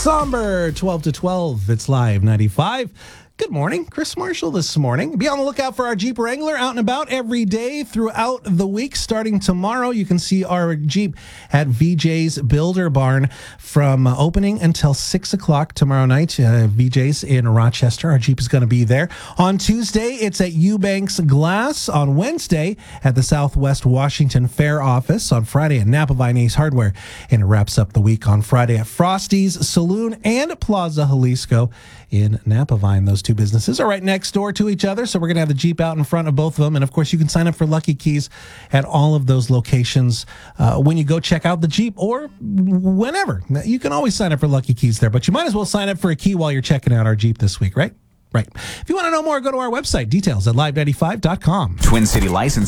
Somber 12 to 12. It's Live 95. Good morning. Chris Marshall this morning. Be on the lookout for our Jeep Wrangler out and about every day throughout the week. Starting tomorrow, you can see our Jeep at VJ's Builder Barn from opening until 6 o'clock tomorrow night. VJ's in Rochester. Our Jeep is going to be there. On Tuesday, it's at Eubanks Glass. On Wednesday, at the Southwest Washington Fair office. On Friday, at Napa Vine Ace Hardware. And it wraps up the week on Friday at Frosty's Saloon and Plaza Jalisco in Napa Vine. Those two businesses are right next door to each other, so we're going to have the Jeep out in front of both of them. And, of course, you can sign up for Lucky Keys at all of those locations when you go check out the Jeep or whenever. You can always sign up for Lucky Keys there, but you might as well sign up for a key while you're checking out our Jeep this week, right? Right. If you want to know more, go to our website. Details at live95.com. Twin City license.